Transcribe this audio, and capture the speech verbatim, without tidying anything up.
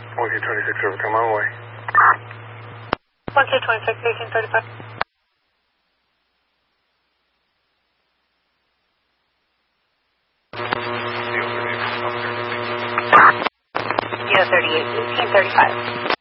one K twenty-six over, come on way. one K twenty-six, eighteen thirty-five. Zero thirty-eight, eighteen thirty-five.